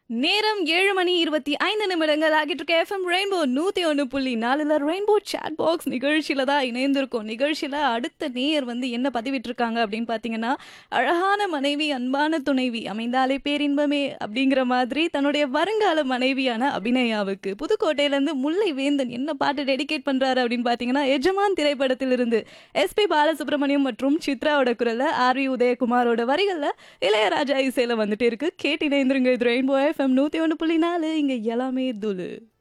நேரம் 7:25 ஆகிட்டு இருக்க FM rainbow 101.4 rainbow chat box நிகழ்ச்சியில தான் இணைந்திருக்கோம். நிகழ்ச்சியில அடுத்த நேயர் என்ன பதிவிட்டிருக்காங்க அப்படின்னு பார்த்தீங்கன்னா, அழகான மனைவி, அன்பான துணைவி அமைந்தாலே பேரின்பமே அப்படிங்கிற மாதிரி தன்னுடைய வருங்கால மனைவியான அபிநயாவுக்கு புதுக்கோட்டையிலேருந்து முல்லை வேந்தன் என்ன பாட்டு டெடிகேட் பண்றாரு அப்படின்னு பார்த்தீங்கன்னா, எஜமான் திரைப்படத்திலிருந்து எஸ்பி பாலசுப்ரமணியம் மற்றும் சித்ராவோட குரல்ல ஆர் வி உதயகுமாரோட வரிகள்ல இளையராஜா இசையில வந்துட்டு இருக்கு. கேட்டு இணைந்திருங்க. இது ரெயின்போ எஃப்எம் 101.4 இங்க எல்லாமே துளு.